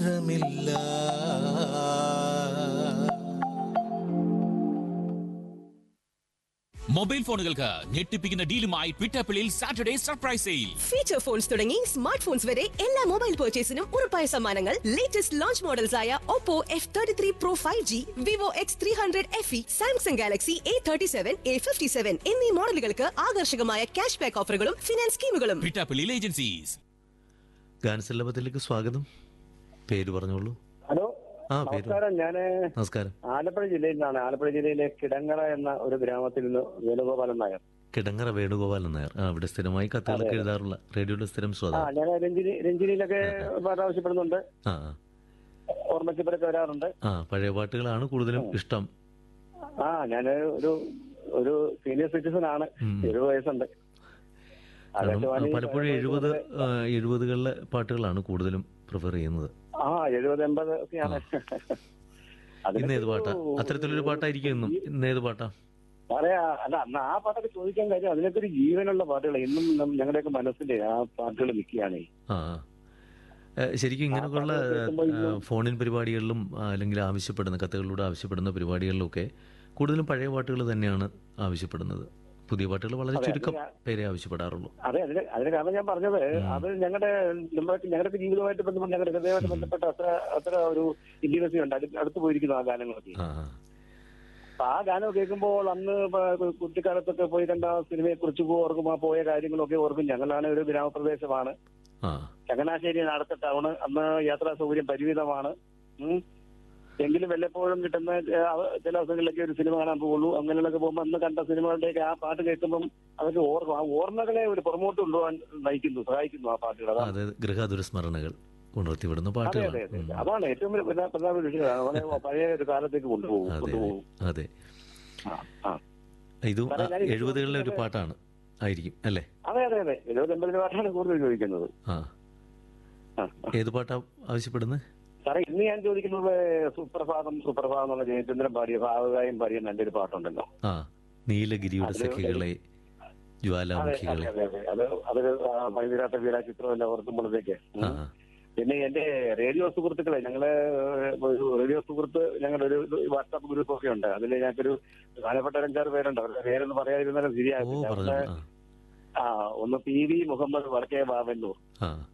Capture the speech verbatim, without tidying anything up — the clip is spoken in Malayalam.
നിറമില്ല. മൊബൈൽ ഫോണുകൾക്ക് ഞെട്ടിപ്പിക്കുന്ന ഡീലുമായി ട്വിറ്റപ്പിളിൽ Saturday surprise sale. Feature phones തുടങ്ങി സ്മാർട്ട് ഫോൺസ് വരെ എല്ലാ മൊബൈൽ പർച്ചേസിനും ഉറപ്പായ സമ്മാനങ്ങൾ. ലേറ്റസ്റ്റ് ലോഞ്ച് മോഡൽസ് ആയ Oppo F thirty three pro five G, Vivo X three hundred F E, Samsung Galaxy A thirty seven, A fifty seven എന്നീ മോഡലുകൾക്ക് ആകർഷകമായ ക്യാഷ് ബാക്ക് ഓഫറുകളും ഫിനാൻസ് സ്കീമുകളും. ട്വിറ്റപ്പിളിൽ ഏജൻസീസ്. ഗാനസല്ലഭത്തിലേക്ക് സ്വാഗതം. പേര് പറഞ്ഞോളൂ. ഹലോ, ആ പേര്. നമസ്കാരം. ഞാന് നമസ്കാരം. ആലപ്പുഴ ജില്ലയിൽ നിന്നാണ്. ആലപ്പുഴ ജില്ലയിലെ കിടങ്ങറ എന്ന ഒരു ഗ്രാമത്തിൽ നിന്ന് വേണുഗോപാലൻ നായർ. കിടങ്ങറ വേണുഗോപാലൻ നായർ. ആ ഇവിടെ സ്ഥിരമായി കത്തുകളൊക്കെ എഴുതാറുള്ള റേഡിയോയുടെ സ്ഥിരം ആ ശ്രോതാവ്. ഞാൻ രഞ്ജിനി രഞ്ജിനിയിലൊക്കെ പാട്ട് ആവശ്യപ്പെടുന്നുണ്ട്. ആ ഓർമ്മച്ചിപ്പരൊക്കെ വരാറുണ്ട്. ആ പഴയ പാട്ടുകളാണ് കൂടുതലും ഇഷ്ടം. ആ ഞാൻ ഒരു ഒരു സീനിയർ സിറ്റിസൺ ആണ്. എഴുപത് വയസ്സുണ്ട്. കാരണം പലപ്പോഴും എഴുപത് എഴുപതുകളിലെ പാട്ടുകളാണ് കൂടുതലും പ്രിഫർ ചെയ്യുന്നത്. ആ എഴുപത് എൺപത് ഒക്കെയാണ്. ഇന്ന് ഏത് പാട്ടാ? അത്തരത്തിലൊരു പാട്ടായിരിക്കും ഇന്നും. ഇന്ന് ഏത് പാട്ടാ പറയാ? അല്ല, അന്ന് ആ പാട്ടൊക്കെ ചോദിക്കാൻ കാര്യം അതിനൊക്കെ ഒരു ജീവനുള്ള പാട്ടുകൾ ഇന്നും ഞങ്ങളുടെയൊക്കെ മനസ്സിലെ ആ പാട്ടുകൾ നിൽക്കുകയാണ്. ആ ശരിക്കും ഇങ്ങനെയൊക്കെയുള്ള ഫോണിൻ പരിപാടികളിലും അല്ലെങ്കിൽ ആവശ്യപ്പെടുന്ന കത്തുകളിലൂടെ ആവശ്യപ്പെടുന്ന പരിപാടികളിലൊക്കെ കൂടുതലും പഴയ പാട്ടുകൾ തന്നെയാണ് ആവശ്യപ്പെടുന്നത്. പുതിയ പാട്ടുകൾ വളരെ ചുരുക്കം പേരെ ആവശ്യപ്പെടാറുള്ളൂ. അതെ, അതിന് അതിന് കാരണം ഞാൻ പറഞ്ഞത് അത് ഞങ്ങളുടെ നമ്മുടെ ഞങ്ങളുടെ ജീവിതമായിട്ട് ബന്ധപ്പെട്ട് ഞങ്ങളുടെ ഹൃദയമായിട്ട് ബന്ധപ്പെട്ട അത്ര അത്ര ഒരു ഇന്റിമസി ഉണ്ട്. അത് അടുത്ത് പോയിരിക്കുന്നു ആ ഗാനങ്ങളൊക്കെ. അപ്പൊ ആ ഗാനം കേൾക്കുമ്പോൾ അന്ന് കുട്ടിക്കാലത്തൊക്കെ പോയി കണ്ട സിനിമയെ കുറിച്ച് ഓർക്കും, ആ പോയ കാര്യങ്ങളൊക്കെ ഓർക്കും. ഞങ്ങളാണ് ഒരു ഗ്രാമപ്രദേശമാണ്, ചങ്ങനാശ്ശേരി അടുത്ത ടൗണ്. അന്ന് യാത്രാ സൗകര്യം പരിമിതമാണ്. എങ്കിലും വല്ലപ്പോഴും കിട്ടുന്ന ചില ദിവസങ്ങളിലൊക്കെ ഒരു സിനിമ കാണാൻ പോകുള്ളൂ. അങ്ങനെയുള്ളൊക്കെ പോകുമ്പോൾ അന്ന് കണ്ട സിനിമകളുടെയൊക്കെ ആ പാട്ട് കേൾക്കുമ്പോൾ അതൊക്കെ ഓർക്കും. ആ ഓർമ്മകളെ ഒരു പുറമോട്ട് കൊണ്ടുപോകാൻ നയിക്കുന്നു, സഹായിക്കുന്നു ആ പാട്ടുകൾ. ഗൃഹാതുരസ്മരണകൾ ഉണർത്തിവിടുന്ന പാട്ടുകൾ. അതാണ് ഏറ്റവും പ്രധാന വിഷയം. അതുപോലെ പഴയ ഒരു കാലത്തേക്ക് കൊണ്ടുപോകും കൊണ്ടുപോകും അതെ, ഇതും എഴുപതുകളിലെ ഒരു പാട്ടാണ് ആയിരിക്കും അല്ലേ? അതെ അതെ അതെ എഴുപത് എൺപതിലെ പാട്ടാണ് കൂടുതൽ ചോദിക്കുന്നത്. ആ ഏത് പാട്ടാ ആവശ്യപ്പെടുന്നത് സാറേ? ഇന്ന് ഞാൻ ചോദിക്കുന്നത് സുപ്രഭാതം സുപ്രഭാതം എന്നുള്ള ജയചന്ദ്രൻ പാടിയ ഭാവകായം പാടിയ നല്ലൊരു പാട്ടുണ്ടല്ലോ. ആ നീലഗിരിയുടെ സഖികളെ ജ്വാലാമുഖികളെ. അത് അതൊരു ഭയങ്കരാത്ത വീരാ ചിത്രമല്ല ഓർക്കുമ്പോഴത്തേക്ക്. പിന്നെ എന്റെ റേഡിയോ സുഹൃത്തുക്കളെ, ഞങ്ങള് ഒരു റേഡിയോ സുഹൃത്ത് ഞങ്ങളുടെ ഒരു വാട്സാപ്പ് ഗ്രൂപ്പ് ഒക്കെ ഉണ്ട്. അതിൽ ഞങ്ങൾക്കൊരു പ്രധാനപ്പെട്ട അഞ്ചാറ് പേരുണ്ട്. അവരുടെ പേരൊന്നും പറയാതിരുന്നാലും ശരിയാകും. ആ ഒന്ന് പി വി മുഹമ്മദ് വടക്കേ ബാബന്നൂർ,